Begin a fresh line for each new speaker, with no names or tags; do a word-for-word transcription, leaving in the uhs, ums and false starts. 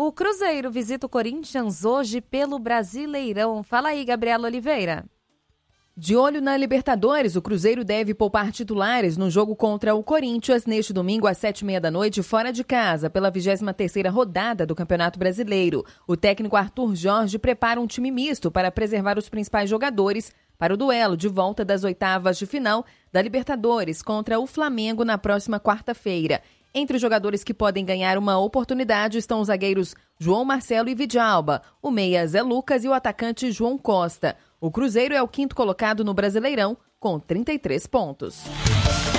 O Cruzeiro visita o Corinthians hoje pelo Brasileirão. Fala aí, Gabriela Oliveira.
De olho na Libertadores, o Cruzeiro deve poupar titulares no jogo contra o Corinthians neste domingo às sete e meia da noite, fora de casa, pela vigésima terceira rodada do Campeonato Brasileiro. O técnico Arthur Jorge prepara um time misto para preservar os principais jogadores para o duelo de volta das oitavas de final da Libertadores contra o Flamengo na próxima quarta-feira. Entre os jogadores que podem ganhar uma oportunidade estão os zagueiros João Marcelo e Vidalba, o meia Zé Lucas e o atacante João Costa. O Cruzeiro é o quinto colocado no Brasileirão, com trinta e três pontos.